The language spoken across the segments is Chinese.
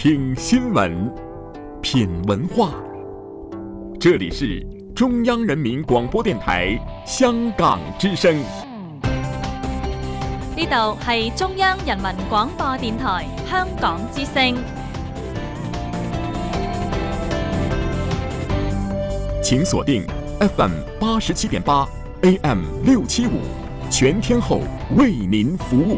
听新闻，品文化。这里是中央人民廣播電台香港之聲。 呢度係中央人民廣播電台香港之聲。 請鎖定 FM 87.8 AM 675，全天候為您服務。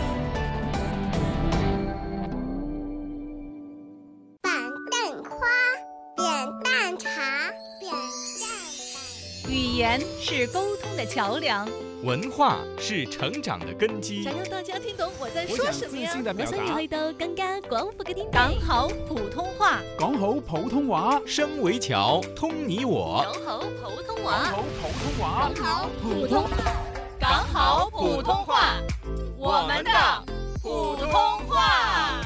語言是溝通的橋樑， 文化是成長的根基。 想讓大家聽懂我在說什麼呀？我想要去到更加廣闊嘅天地。 講好普通話， 講好普通話， 聲為橋，通你我。 講好普通話， 講好普通話， 講好普通話，我們的普通話。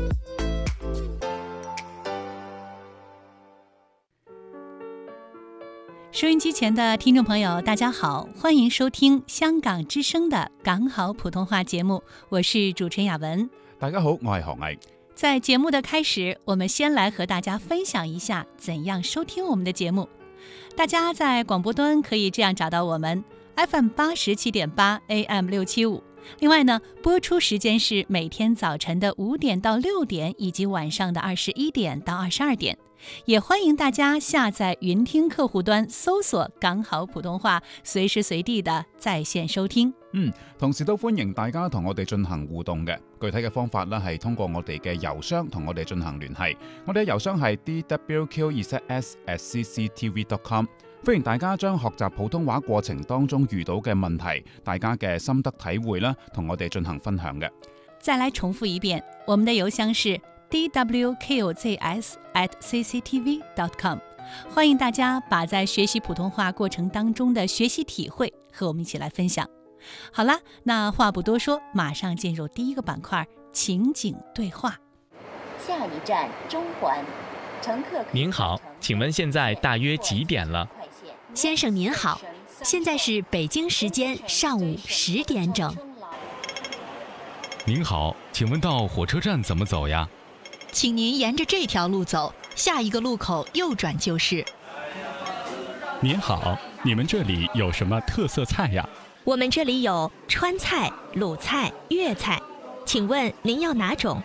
收音機前的聽眾朋友大家好，歡迎收聽香港之聲的港好普通話節目，我是主持人雅文。 大家好，我係何毅。 在節目的開始，我們先來和大家分享一下怎樣收聽我們的節目。大家在廣播端可以這樣找到我們 FM 87.8 AM 675。另外呢，播出時間是每天早晨的5點到6點，以及晚上的21點到22點。也歡迎大家下載雲聽客戶端，搜索港好普通話，隨時隨地的在線收聽。 同時都歡迎大家同我哋進行互動嘅。具體嘅方法呢係通過我哋嘅郵箱同我哋進行聯繫。我哋嘅郵箱係 dwq2s@cctv.com。歡迎大家將學習普通話過程當中遇到嘅問題，大家嘅心得體會啦，同我哋進行分享嘅。 再來重複一遍，我們的郵箱是dwqzs@cctv.com。 歡迎大家把在學習普通話過程當中的學習體會和我們一起來分享。好了，那話不多說，馬上進入第一個板塊，情景對話。 下一站中環，乘客。 您好，請問現在大約幾點了？ 先生您好，現在是北京時間上午10點整。 您好，請問到火車站怎麼走呀？ 請您沿着這條路走，下一個路口右轉就是。 您好，你們這裡有什麼特色菜呀？ 我們這裡有川菜、魯菜、粵菜，請問您要哪種？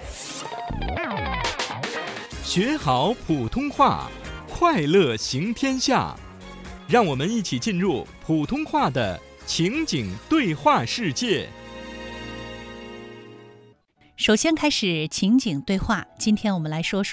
學好普通話，快樂行天下。讓我們一起進入普通話的情景對話世界。 首先開始情景對話，今天我們來說說